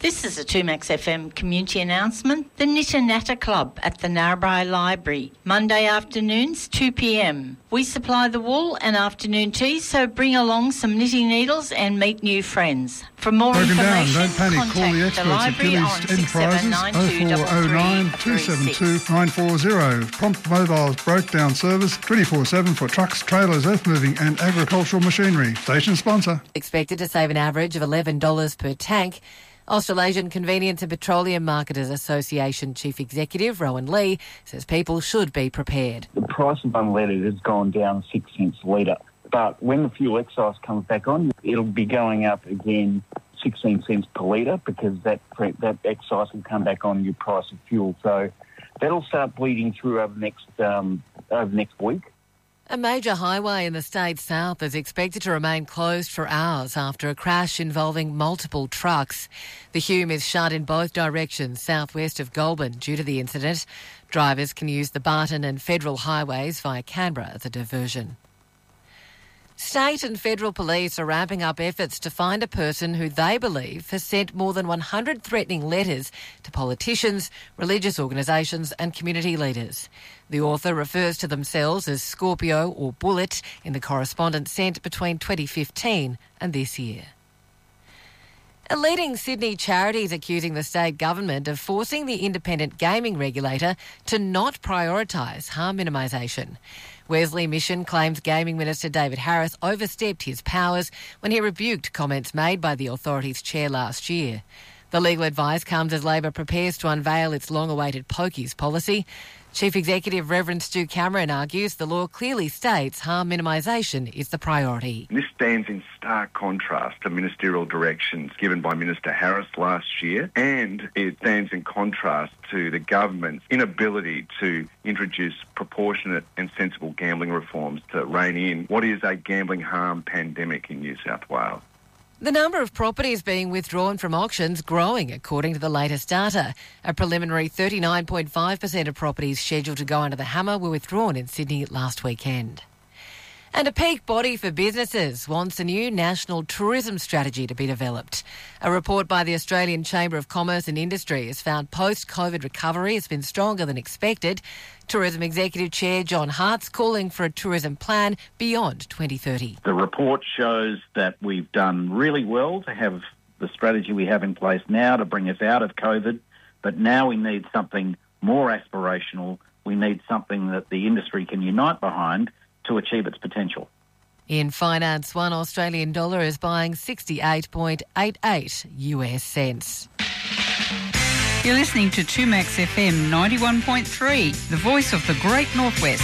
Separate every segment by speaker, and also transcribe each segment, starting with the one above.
Speaker 1: This is a 2Max FM community announcement. The Knitter Natter Club at the Narrabri Library, Monday afternoons, 2 p.m. We supply the wool and afternoon tea, so bring along some knitting needles and meet new friends. For more information,
Speaker 2: Don't panic. Call
Speaker 1: contact
Speaker 2: the experts
Speaker 1: the
Speaker 2: at
Speaker 1: library
Speaker 2: Gillies
Speaker 1: on
Speaker 2: Enterprises 0409 272 940. Prompt mobiles breakdown service 24/7 for trucks, trailers, earth moving and agricultural machinery. Station sponsor.
Speaker 3: Expected to save an average of $11 per tank. Australasian Convenience and Petroleum Marketers Association Chief Executive Rowan Lee says people should be prepared.
Speaker 4: The price of unleaded has gone down 6 cents a litre, but when the fuel excise comes back on, it'll be going up again 16 cents per litre because that excise will come back on your price of fuel. So that'll start bleeding through over next week.
Speaker 3: A major highway in the state's south is expected to remain closed for hours after a crash involving multiple trucks. The Hume is shut in both directions southwest of Goulburn due to the incident. Drivers can use the Barton and Federal highways via Canberra as a diversion. State and federal police are ramping up efforts to find a person who they believe has sent more than 100 threatening letters to politicians, religious organisations and community leaders. The author refers to themselves as Scorpio or Bullet in the correspondence sent between 2015 and this year. A leading Sydney charity is accusing the state government of forcing the independent gaming regulator to not prioritise harm minimisation. Wesley Mission claims Gaming Minister David Harris overstepped his powers when he rebuked comments made by the authority's chair last year. The legal advice comes as Labor prepares to unveil its long-awaited pokies policy. Chief Executive Reverend Stu Cameron argues the law clearly states harm minimisation is the priority.
Speaker 5: This stands in stark contrast to ministerial directions given by Minister Harris last year, and it stands in contrast to the government's inability to introduce proportionate and sensible gambling reforms to rein in what is a gambling harm pandemic in New South Wales.
Speaker 3: The number of properties being withdrawn from auctions growing according to the latest data. A preliminary 39.5% of properties scheduled to go under the hammer were withdrawn in Sydney last weekend. And a peak body for businesses wants a new national tourism strategy to be developed. A report by the Australian Chamber of Commerce and Industry has found post-COVID recovery has been stronger than expected. Tourism Executive Chair John Hart's calling for a tourism plan beyond 2030.
Speaker 6: The report shows that we've done really well to have the strategy we have in place now to bring us out of COVID, but now we need something more aspirational. We need something that the industry can unite behind to achieve its potential.
Speaker 3: In finance, $1 Australian dollar is buying 68.88 US cents.
Speaker 7: You're listening to 2Max FM 91.3, the voice of the Great Northwest.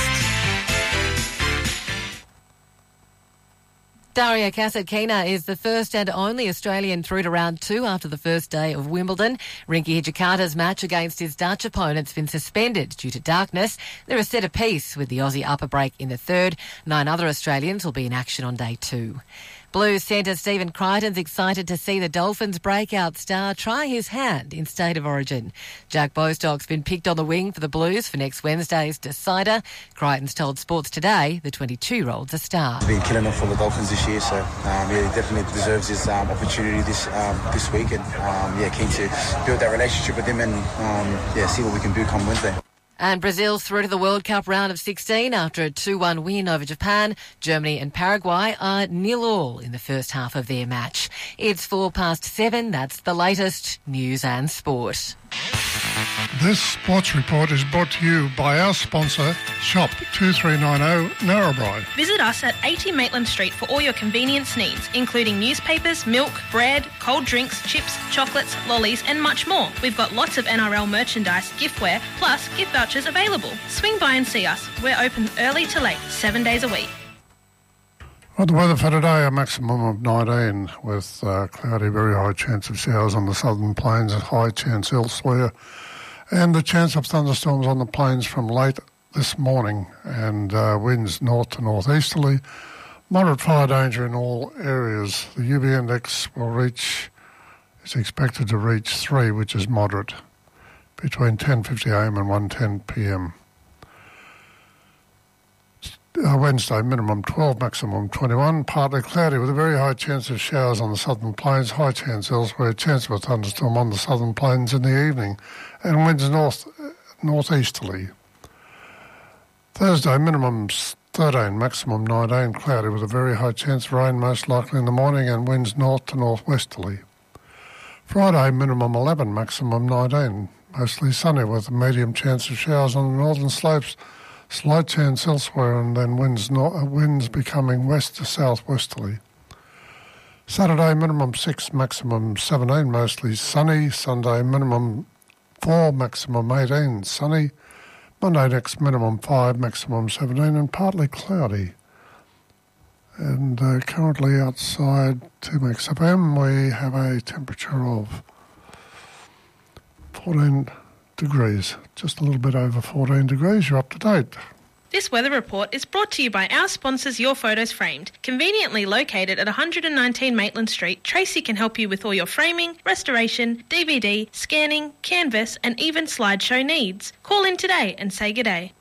Speaker 3: Daria Kasatkina is the first and only Australian through to round 2 after the first day of Wimbledon. Rinky Hijikata's match against his Dutch opponent's been suspended due to darkness. They're a set apiece with the Aussie upper break in the third. 9 other Australians will be in action on day 2. Blues centre Stephen Crichton's excited to see the Dolphins' breakout star try his hand in State of Origin. Jack Bostock's been picked on the wing for the Blues for next Wednesday's decider. Crichton's told Sports Today the 22-year-old's a star.
Speaker 8: He's been killing it for the Dolphins this year, so he definitely deserves his opportunity this week, and keen to build that relationship with him and see what we can do come Wednesday.
Speaker 3: And Brazil through to the World Cup round of 16 after a 2-1 win over Japan. Germany and Paraguay are 0-0 in the first half of their match. It's 7:04. That's the latest news and sport.
Speaker 2: This sports report is brought to you by our sponsor, Shop 2390 Narrabri.
Speaker 9: Visit us at 80 Maitland Street for all your convenience needs, including newspapers, milk, bread, cold drinks, chips, chocolates, lollies and much more. We've got lots of NRL merchandise, giftware, plus gift vouchers available. Swing by and see us. We're open early to late, 7 days a week.
Speaker 2: Well, the weather for today, a maximum of 19 with cloudy, very high chance of showers on the southern plains and high chance elsewhere. And the chance of thunderstorms on the plains from late this morning and winds north to northeasterly. Moderate fire danger in all areas. The UV index is expected to reach 3, which is moderate, between 10:50am and 1:10pm. Wednesday, minimum 12, maximum 21. Partly cloudy with a very high chance of showers on the southern plains, high chance elsewhere, chance of a thunderstorm on the southern plains in the evening, and winds northeasterly. Thursday, minimum 13, maximum 19, cloudy with a very high chance of rain, most likely in the morning, and winds north to northwesterly. Friday, minimum 11, maximum 19, mostly sunny with a medium chance of showers on the northern slopes, slight chance elsewhere, and then winds becoming west to southwesterly. Saturday, minimum 6, maximum 17, mostly sunny. Sunday, minimum 4, maximum 18, sunny. Monday next, minimum 5, maximum 17, and partly cloudy. And currently outside 2Max FM, we have a temperature of 14 degrees, just a little bit over 14 degrees. You're up to date.
Speaker 9: This weather report is brought to you by our sponsors, Your Photos Framed. Conveniently located at 119 Maitland Street, Tracy can help you with all your framing, restoration, DVD, scanning, canvas and even slideshow needs. Call in today and say good day.